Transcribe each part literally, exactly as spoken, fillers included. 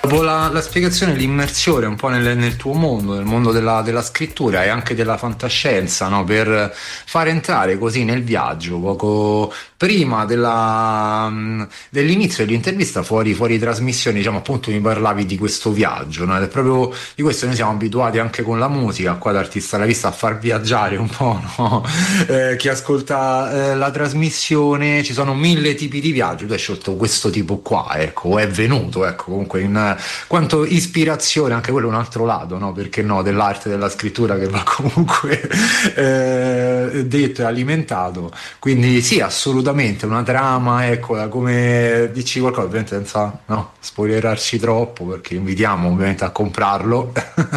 Dopo la, la spiegazione, l'immersione un po' nel, nel tuo mondo, nel mondo della, della scrittura e anche della fantascienza, no? Per far entrare così nel viaggio, poco prima della, mh, dell'inizio dell'intervista, fuori, fuori trasmissione, diciamo, appunto mi parlavi di questo viaggio, no? Ed è proprio di questo noi siamo abituati anche con la musica, qua da Artista alla Vista, a far viaggiare un po', no? Eh, chi ascolta eh, la trasmissione, ci sono mille tipi di viaggio, tu hai scelto questo tipo qua, ecco, è venuto, ecco, comunque in quanto ispirazione, anche quello è un altro lato, no? Perché no, dell'arte della scrittura che va comunque eh, detto e alimentato. Quindi sì, assolutamente una trama, eccola, come dici qualcosa, ovviamente senza no, spoilerarci troppo, perché invitiamo ovviamente a comprarlo,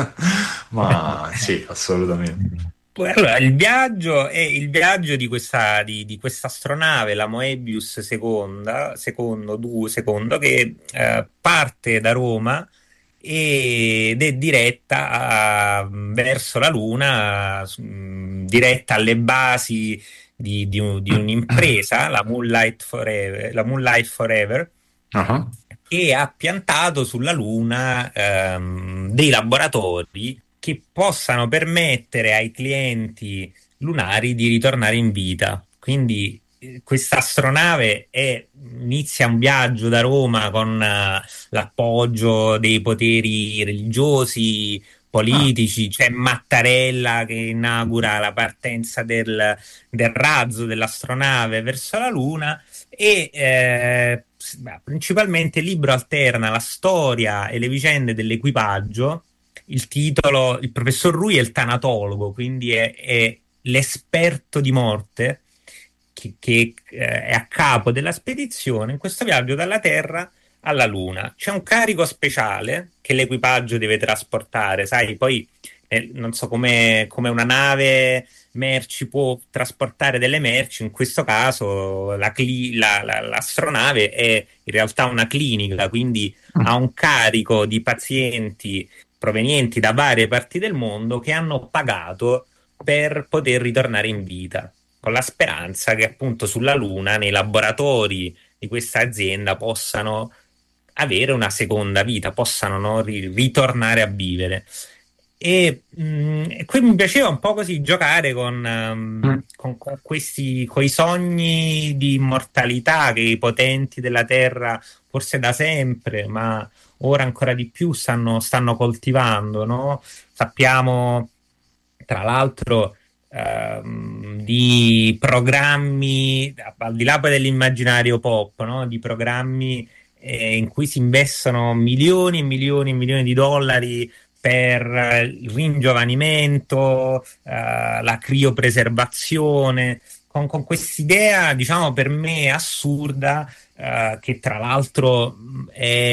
ma sì, assolutamente. Allora, il viaggio è il viaggio di questa, di, di questa astronave, la Moebius seconda, secondo, due, secondo, che eh, parte da Roma ed è diretta a- verso la Luna, mh, diretta alle basi di, di un- di un'impresa, la Moonlight Forever, la Moonlight Forever, Ah, che ha piantato sulla Luna ehm, dei laboratori che possano permettere ai clienti lunari di ritornare in vita. Quindi eh, questa astronave è- inizia un viaggio da Roma con eh, l'appoggio dei poteri religiosi, ah, politici. C'è Mattarella che inaugura la partenza del, del razzo dell'astronave verso la Luna e eh, s- beh, principalmente il libro alterna la storia e le vicende dell'equipaggio. Il titolo, il professor Rui è il tanatologo, quindi è, è l'esperto di morte che, che, eh, è a capo della spedizione in questo viaggio dalla Terra alla Luna. C'è un carico speciale che l'equipaggio deve trasportare, sai, poi eh, non so come come una nave merci può trasportare delle merci, in questo caso la cli- la- la- l'astronave è in realtà una clinica, quindi ha mm, un carico di pazienti provenienti da varie parti del mondo che hanno pagato per poter ritornare in vita, con la speranza che appunto sulla Luna, nei laboratori di questa azienda, possano avere una seconda vita, possano no, ri- ritornare a vivere. E, mh, e qui mi piaceva un po' così giocare con, ehm, mm. con, con questi, coi sogni di immortalità che i potenti della Terra, forse da sempre, ma ora ancora di più, stanno, stanno coltivando, no? Sappiamo, tra l'altro, ehm, di programmi, al di là poi dell'immaginario pop, no? Di programmi eh, in cui si investono milioni e milioni e milioni di dollari per eh, il ringiovanimento, eh, la criopreservazione, con, con quest'idea, diciamo, per me assurda, eh, che tra l'altro mh,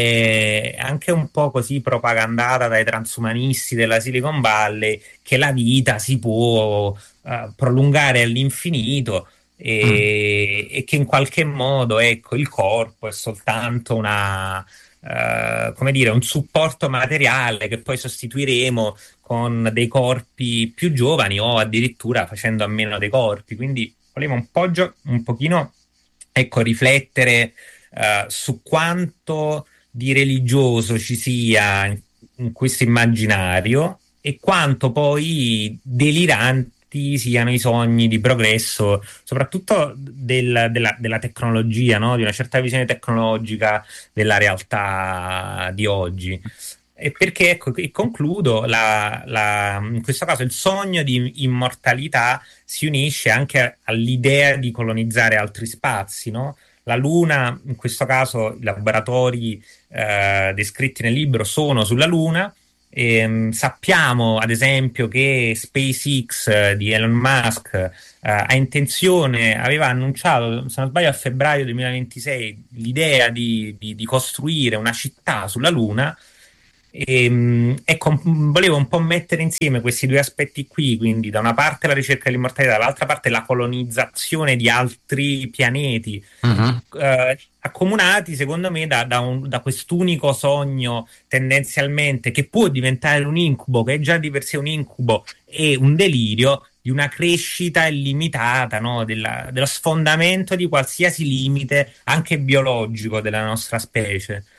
è anche un po' così propagandata dai transumanisti della Silicon Valley, che la vita si può eh, prolungare all'infinito Mm. e, e che in qualche modo, ecco, il corpo è soltanto una, eh, come dire, un supporto materiale che poi sostituiremo con dei corpi più giovani o addirittura facendo a meno dei corpi. Quindi volevo un po' gio- un pochino, ecco, riflettere eh, su quanto di religioso ci sia in, in questo immaginario e quanto poi deliranti siano i sogni di progresso, soprattutto del- della, della tecnologia, no? Di una certa visione tecnologica della realtà di oggi. E perché, ecco, e concludo, la- la- in questo caso il sogno di immortalità si unisce anche all'idea di colonizzare altri spazi, no? La Luna, in questo caso i laboratori eh, descritti nel libro sono sulla Luna. Ehm, sappiamo, ad esempio, che SpaceX eh, di Elon Musk eh, ha intenzione, aveva annunciato, se non sbaglio, a febbraio duemilaventisei, l'idea di, di- di costruire una città sulla Luna. E, mh, ecco, mh, volevo un po' mettere insieme questi due aspetti qui, quindi da una parte la ricerca dell'immortalità, dall'altra parte la colonizzazione di altri pianeti, Mhm. eh, accomunati secondo me da, da un- da quest'unico sogno tendenzialmente che può diventare un incubo, che è già di per sé un incubo e un delirio di una crescita illimitata, no? Della- dello sfondamento di qualsiasi limite, anche biologico, della nostra specie.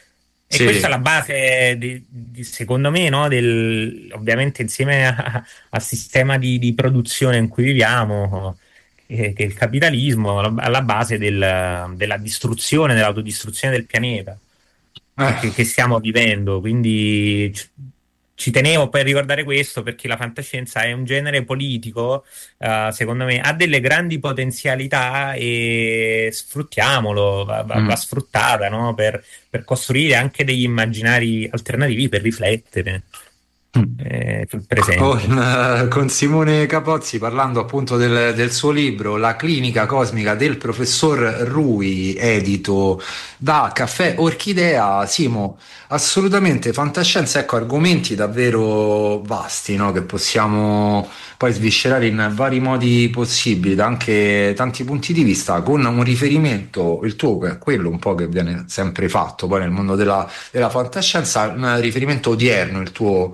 E questa è Sì. la base, di, di- secondo me, no, del, ovviamente insieme a- al sistema di, di produzione in cui viviamo, che, che è il capitalismo, alla alla base del- della distruzione, dell'autodistruzione del pianeta che, Eh. che- che stiamo vivendo. Quindi ci, ci tenevo per ricordare questo perché la fantascienza è un genere politico, eh, secondo me, ha delle grandi potenzialità e sfruttiamolo, va, va- va Mm. sfruttata, no? Per, per costruire anche degli immaginari alternativi, per riflettere eh, sul Con, presente. eh, con Simone Capozzi parlando appunto del, del suo libro La clinica cosmica del professor Rui, edito da Caffè Orchidea. Simo, assolutamente fantascienza, ecco, argomenti davvero vasti, no? Che possiamo poi sviscerare in vari modi possibili, da anche tanti punti di vista, con un riferimento, il tuo, che è quello un po' che viene sempre fatto poi nel mondo della, della fantascienza, un riferimento odierno, il tuo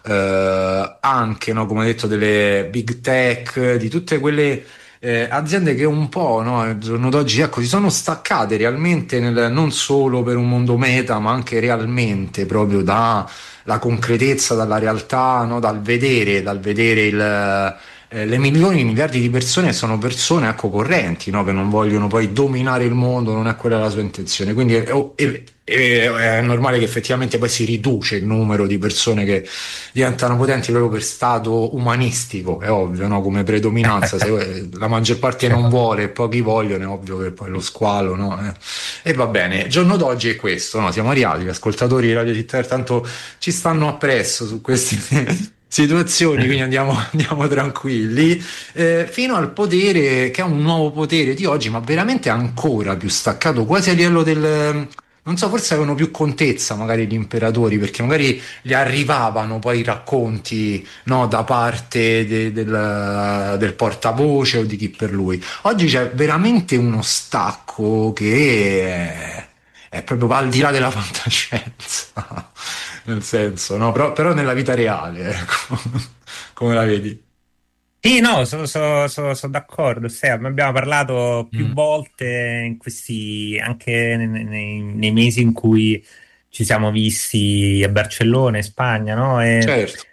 eh, anche, no, come hai detto, delle big tech, di tutte quelle eh, aziende che un po', no, al giorno d'oggi, ecco, si sono staccate realmente nel- non solo per un mondo meta, ma anche realmente proprio dalla concretezza, dalla realtà, no, dal vedere, dal vedere il, eh, le milioni, i miliardi di persone sono persone, ecco, correnti, no, che non vogliono poi dominare il mondo, non è quella la sua intenzione. Quindi è, è- è- è normale che effettivamente poi si riduce il numero di persone che diventano potenti proprio per stato umanistico, è ovvio, no? Come predominanza, se eh, la maggior parte non vuole e pochi vogliono, è ovvio che poi lo squalo, no? Eh. E va bene, il giorno d'oggi è questo, no? Siamo arrivati, gli ascoltatori di Radio Città tanto ci stanno appresso su queste situazioni, quindi andiamo, andiamo tranquilli, eh, fino al potere, che è un nuovo potere di oggi, ma veramente ancora più staccato, quasi a livello del... Non so, forse avevano più contezza magari gli imperatori, perché magari gli arrivavano poi i racconti, no, da parte de- del, del portavoce o di chi per lui. Oggi c'è veramente uno stacco che è, è proprio va al di là della fantascienza, nel senso, no? Però, però nella vita reale, ecco. Come la vedi? Sì, no, sono d'accordo. Sam. Abbiamo parlato più Mm, volte in questi, anche nei, nei- nei mesi in cui ci siamo visti a Barcellona, in Spagna, no? E, certo.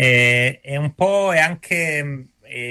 e- e un po' è anche.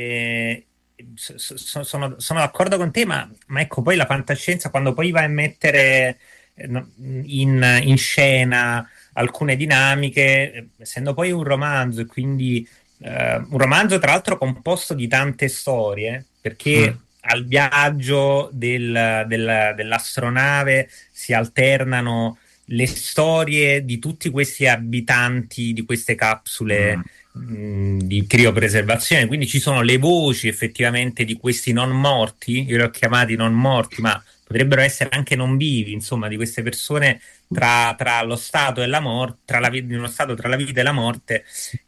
eh, so- so- sono, sono d'accordo con te, ma, ma ecco, poi la fantascienza, quando poi vai a mettere eh, no, in, in scena alcune dinamiche, eh, essendo poi un romanzo e quindi eh, un romanzo tra l'altro composto di tante storie, Mm, perché al viaggio del- del- dell'astronave si alternano le storie di tutti questi abitanti di queste capsule mm. mh, di criopreservazione, quindi ci sono le voci effettivamente di questi non morti, io li ho chiamati non morti, ma potrebbero essere anche non vivi, insomma, di queste persone tra, tra lo stato e la morte, tra la, vi- uno stato tra la vita e la morte,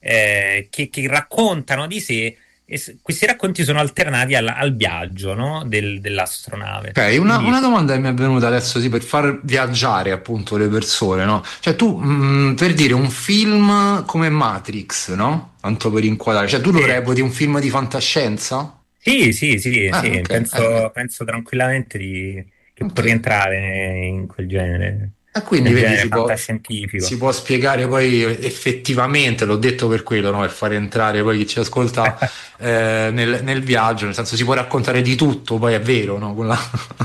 eh, che, che raccontano di sé. E s- questi racconti sono alternati al, al viaggio, no? Del- dell'astronave. Ok, una, Quindi una domanda che mi è venuta adesso, sì, per far viaggiare appunto le persone, no? Cioè tu, mh, per dire un film come Matrix, no? Tanto per inquadrare, cioè tu lo sì, reputi un film di fantascienza? sì, sì, sì, Ah, sì, ok, eh, eh, penso, penso tranquillamente di, che può ok. rientrare in quel genere, E quindi nel vedi, genere si può, fantascientifico. si può spiegare poi effettivamente, l'ho detto per quello, no? Per fare entrare poi chi ci ascolta eh, nel, nel viaggio, nel senso si può raccontare di tutto, poi è vero, no? Con la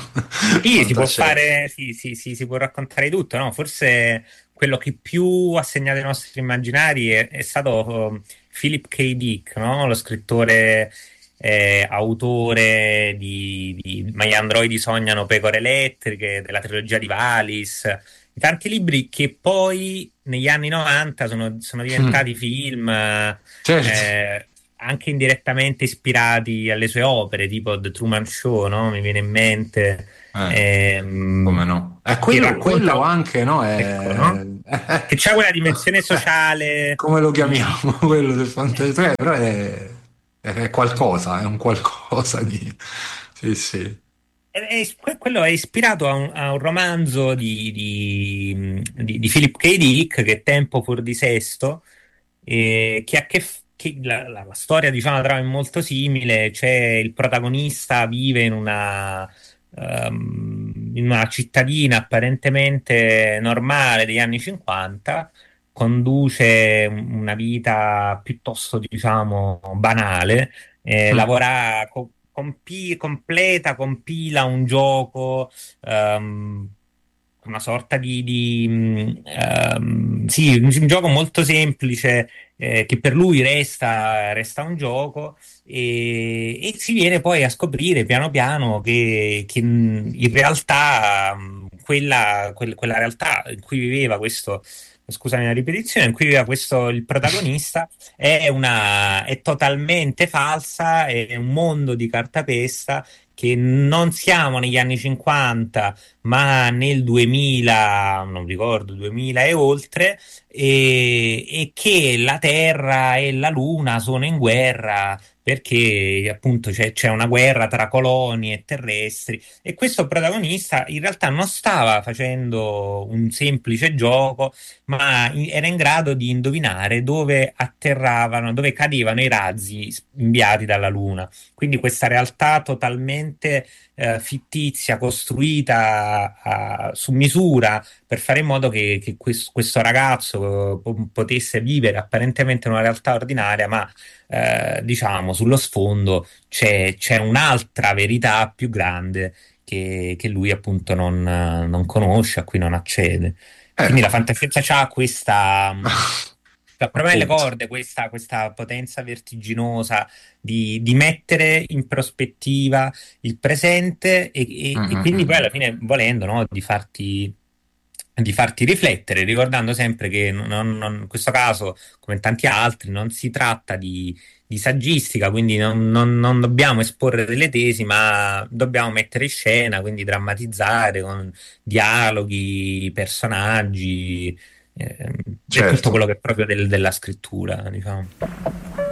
Sì, si può fantascienza. fare, sì, sì, sì, si può raccontare tutto, no? Forse quello che più ha segnato i nostri immaginari è, è stato um, Philip K. Dick, no? Lo scrittore, eh, autore di, di Ma gli androidi sognano pecore elettriche, della trilogia di Valis, di tanti libri che poi negli anni novanta sono, sono Mm, diventati film, certo. eh, anche indirettamente ispirati alle sue opere, tipo The Truman Show, no? Mi viene in mente Eh, come ehm, no? E che quello, quello racconta, anche, no? ecco, È... no? Che c'è quella dimensione sociale Come lo di, di- chiamiamo? Quello del fantascienza, però è, è qualcosa, è un qualcosa di... Sì, sì. è- è- que- quello è ispirato a un, a un romanzo di, di, di- di Philip K. Dick, che è Tempo fuor di sesto, eh, che ha che, f- che la, la- la storia, diciamo, la trama è molto simile. C'è il protagonista vive in una, ehm, in una cittadina apparentemente normale degli anni cinquanta, conduce una vita piuttosto, diciamo, banale, eh, Mm. lavora, co- compi- completa, compila un gioco, ehm, una sorta di, di, mh, ehm, sì, un, un gioco molto semplice, eh, che per lui resta, resta un gioco, e, e si viene poi a scoprire piano piano che, che, mh, in realtà, mh, quella, quel- quella realtà in cui viveva questo, scusami la ripetizione, in cui viveva questo il protagonista è una, è totalmente falsa, è un mondo di cartapesta, che non siamo negli anni cinquanta, ma nel duemila, non ricordo, duemila e oltre, e, e che la Terra e la Luna sono in guerra perché appunto c'è c'è una guerra tra colonie terrestri, e questo protagonista in realtà non stava facendo un semplice gioco, ma in- era in grado di indovinare dove atterravano, dove cadevano i razzi inviati dalla Luna. Quindi questa realtà totalmente eh, fittizia, costruita a- su misura per fare in modo che, che quest- questo ragazzo eh, po- potesse vivere apparentemente una realtà ordinaria, ma eh, diciamo sullo sfondo c'è c'è un'altra verità più grande che, che lui appunto non, non conosce, a cui non accede. Quindi la Ecco, fantascienza ha questa, mh, cioè, proprio nelle appunto. corde, questa, questa potenza vertiginosa di, di mettere in prospettiva il presente, e, Mm, e- e mm, quindi poi mm. alla fine, volendo, no, di farti, di farti riflettere, ricordando sempre che non- non- in questo caso, come in tanti altri, non si tratta di, di saggistica, quindi non, non- non dobbiamo esporre delle tesi, ma dobbiamo mettere in scena, quindi drammatizzare con dialoghi, personaggi, ehm, e tutto Certo. quello che è proprio del- della scrittura, diciamo.